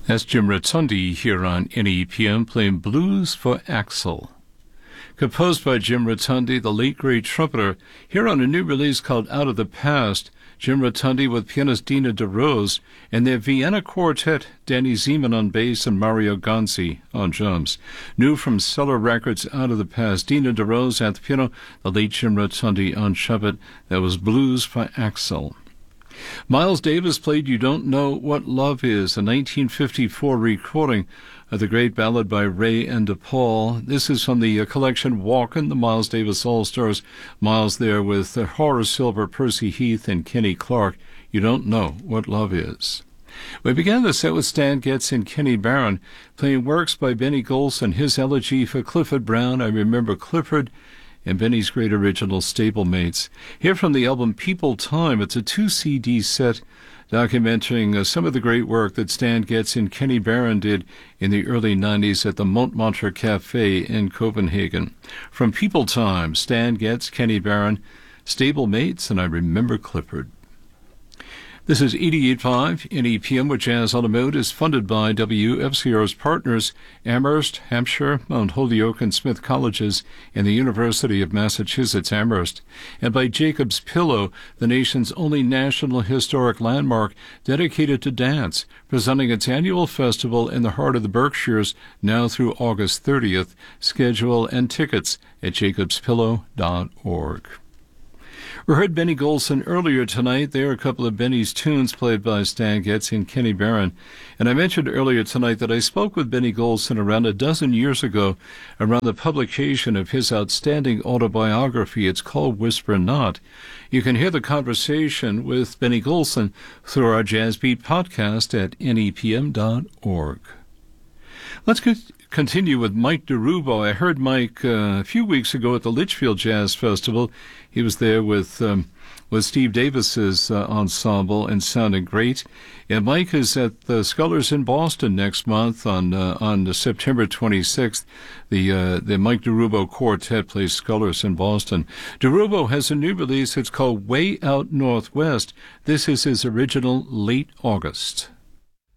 That's Jim Rotundi here on NEPM playing Blues for Axel. Composed by Jim Rotundi, the late great trumpeter, here on a new release called Out of the Past, Jim Rotundi with pianist Dina DeRose and their Vienna Quartet, Danny Zeman on bass and Mario Gonzi on drums. New from Cellar Records, Out of the Past, Dina DeRose at the piano, the late Jim Rotundi on trumpet. That was Blues for Axel. Miles Davis played You Don't Know What Love Is, a 1954 recording of the great ballad by Ray and DePaul. This is from the collection Walkin', the Miles Davis All-Stars. Miles there with Horace Silver, Percy Heath, and Kenny Clark. You Don't Know What Love Is. We began the set with Stan Getz and Kenny Barron playing works by Benny Golson, his elegy for Clifford Brown, I Remember Clifford, and Benny's great original Stablemates. Here from the album People Time, it's a 2-CD set documenting some of the great work that Stan Getz and Kenny Barron did in the early 90s at the Montmartre Cafe in Copenhagen. From People Time, Stan Getz, Kenny Barron, Stablemates, and I Remember Clifford. This is 88.5 NEPM, where Jazz on the Mode is funded by WFCR's partners, Amherst, Hampshire, Mount Holyoke, and Smith Colleges, and the University of Massachusetts Amherst, and by Jacob's Pillow, the nation's only national historic landmark dedicated to dance, presenting its annual festival in the heart of the Berkshires now through August 30th. Schedule and tickets at jacobspillow.org. We heard Benny Golson earlier tonight. There are a couple of Benny's tunes played by Stan Getz and Kenny Barron. And I mentioned earlier tonight that I spoke with Benny Golson around a dozen years ago around the publication of his outstanding autobiography. It's called Whisper Not. You can hear the conversation with Benny Golson through our Jazz Beat podcast at nepm.org. Let's continue with Mike DeRubo. I heard Mike a few weeks ago at the Litchfield Jazz Festival. He was there with Steve Davis's ensemble and sounded great. And Mike is at the Scullers in Boston next month on September 26th. The Mike DeRubo Quartet plays Scullers in Boston. DeRubo has a new release. It's called Way Out Northwest. This is his original Late August.